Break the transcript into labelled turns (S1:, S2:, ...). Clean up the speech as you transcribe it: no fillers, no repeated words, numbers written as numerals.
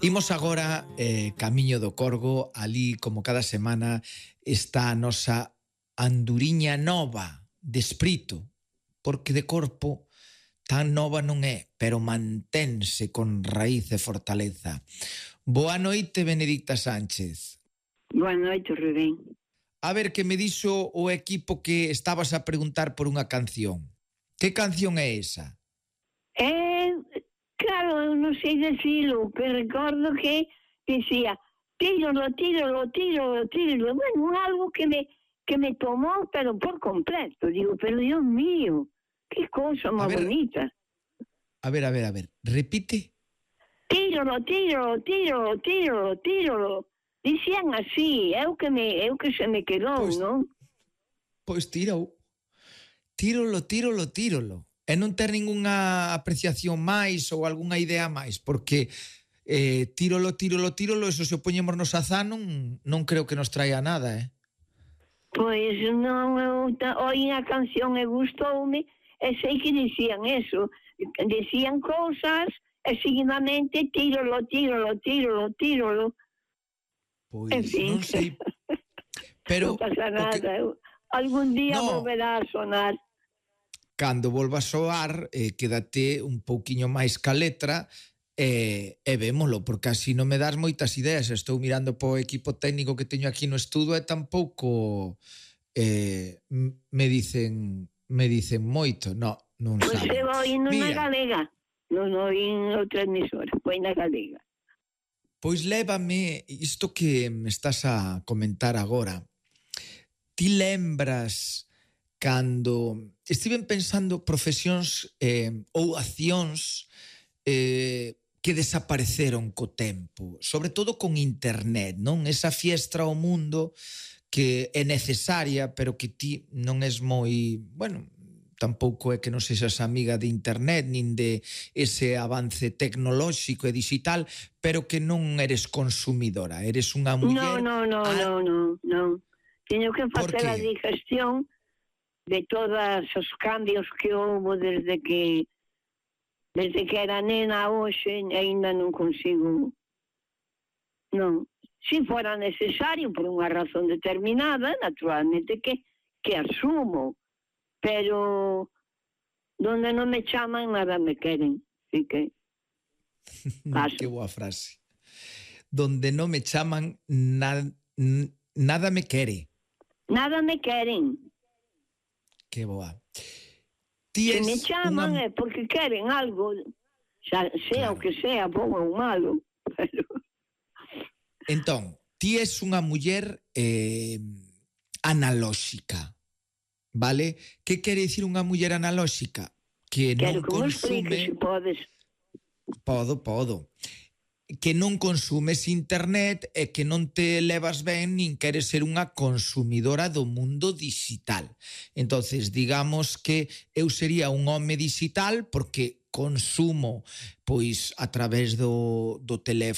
S1: Imos agora camiño do Corgo, ali como cada semana está a nosa anduriña nova de espírito, porque de corpo tan nova non é, pero mantense con raíz e fortaleza. Boa noite, Benedicta Sánchez.
S2: Boa noite, Rubén.
S1: A ver, que me dixo o equipo que estabas a preguntar por unha canción. Que canción é esa?
S2: Claro, non sei decilo, pero recordo que decía tíralo, tíralo, tíralo, tíralo. Bueno, algo que me tomó, pero por completo. Digo, pero Dios mío, qué cosa más bonita.
S1: A ver, repite.
S2: Tíralo, tíralo, tíralo, tíralo, tíralo. Dicían así, é o que se me quedou,
S1: Pois,
S2: non?
S1: Pois tíralo. Tíralo, tíralo, tíralo. E non ter ningunha apreciación máis ou algunha idea máis, porque tíralo, tíralo, tíralo, eso se o poñemos no Sazán non creo que nos traia nada,
S2: Pois non, oí a canción e gustoume, e sei que dicían eso, dicían cousas, e seguidamente tíralo, tíralo, tíralo, tíralo.
S1: Pois
S2: En fin.
S1: non sei. Pero
S2: non pasa nada, algún día
S1: No.
S2: volverá a sonar.
S1: Cando volva a soar, quédate un pouquiño máis ca letra e vémolo, porque así non me das moitas ideas. Estou mirando po equipo técnico que teño aquí no estudo e tampouco me dicen moito. Non
S2: Pois
S1: saben.
S2: eu oíno na
S1: Mira,
S2: galega, non oín outra emisora, foi na galega.
S1: pois lévame isto que me estás a comentar agora. Ti lembras cando estiven pensando profesións ou accións que desapareceron co tempo, sobre todo con internet, non? Esa fiestra ao mundo que é necesaria, pero que ti non és moi, bueno, tampouco é que non sexas amiga de internet nin de ese avance tecnolóxico e digital, pero que non eres consumidora, eres unha muller...
S2: Non. Teño que facer a
S1: qué?
S2: digestión de todos os cambios que houve desde que era nena a hoxe, ainda non consigo. Non. Se fora necesario por unha razón determinada, naturalmente que asumo, pero donde non me chaman nada me queren, así que paso.
S1: Que boa frase. Donde non me chaman nada me quere.
S2: Nada me queren.
S1: Que boa.
S2: Se me chaman é porque queren algo, xa sea o que sea, bom ou malo. Pero...
S1: Entón, ti és unha muller analóxica, vale? Que quere dicir unha muller analóxica? Que non consume...
S2: Se podes.
S1: Podo. Que non consumes internet e que non te levas ben nin queres ser unha consumidora do mundo digital. Entonces, digamos que eu sería un home digital porque consumo pois a través do teléfono